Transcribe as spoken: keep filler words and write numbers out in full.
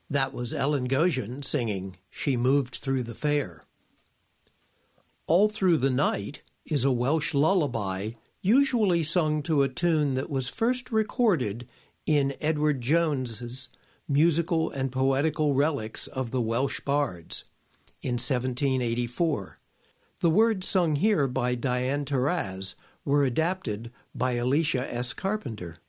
That was Ellen Goshen singing She Moved Through the Fair. All Through the Night is a Welsh lullaby usually sung to a tune that was first recorded in Edward Jones's Musical and Poetical Relics of the Welsh Bards in seventeen eighty-four. The words sung here by Diane Taraz were adapted by Alicia S. Carpenter.